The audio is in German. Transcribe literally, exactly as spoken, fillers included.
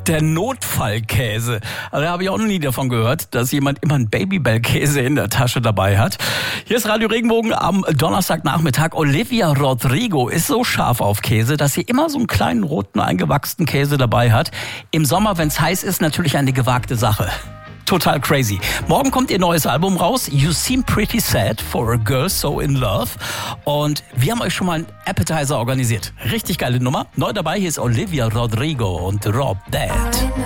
Der Notfallkäse. Also, da habe ich auch noch nie davon gehört, dass jemand immer einen Babybel-Käse in der Tasche dabei hat. Hier ist Radio Regenbogen am Donnerstagnachmittag. Olivia Rodrigo ist so scharf auf Käse, dass sie immer so einen kleinen roten eingewachsenen Käse dabei hat. Im Sommer, wenn es heiß ist, natürlich eine gewagte Sache. Total crazy. Morgen kommt ihr neues Album raus, You Seem Pretty Sad for a Girl So in Love. Und wir haben euch schon mal einen Appetizer organisiert. Richtig geile Nummer. Neu dabei, hier ist Olivia Rodrigo und Rob Dad.